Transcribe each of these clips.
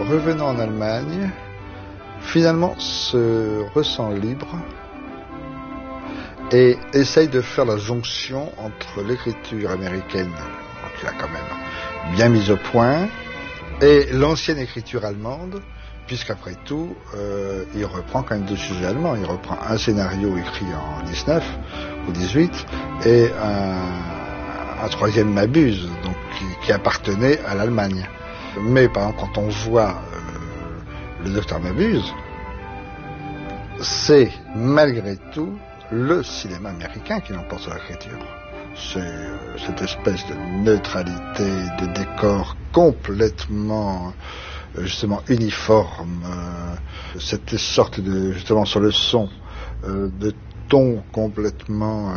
revenant en Allemagne, finalement se ressent libre et essaye de faire la jonction entre l'écriture américaine, qu'il a quand même bien mise au point, et l'ancienne écriture allemande, puisqu'après tout, il reprend quand même deux sujets allemands. Il reprend un scénario écrit en 19 ou 18 et un troisième Mabuse, donc qui appartenait à l'Allemagne. Mais par exemple, quand on voit le docteur Mabuse, c'est malgré tout le cinéma américain qui l'emporte sur l'écriture. C'est cette espèce de neutralité, de décor complètement justement uniforme, cette sorte de, justement sur le son, de ton complètement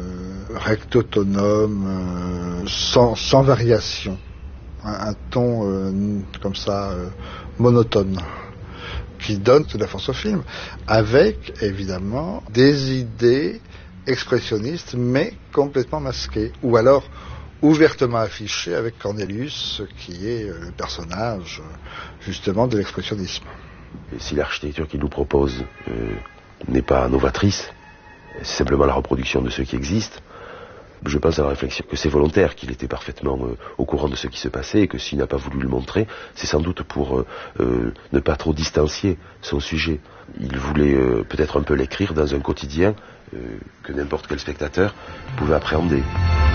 recto-autonome, sans variation, un ton comme ça monotone, qui donne toute la force au film, avec évidemment des idées expressionnistes mais complètement masquées, ou alors ouvertement affichées avec Cornelius, qui est le personnage justement de l'expressionnisme. Et si l'architecture qu'il nous propose n'est pas novatrice, c'est simplement la reproduction de ce qui existe, je pense à la réflexion que c'est volontaire, qu'il était parfaitement au courant de ce qui se passait, et que s'il n'a pas voulu le montrer, c'est sans doute pour ne pas trop distancier son sujet. Il voulait peut-être un peu l'écrire dans un quotidien que n'importe quel spectateur pouvait appréhender.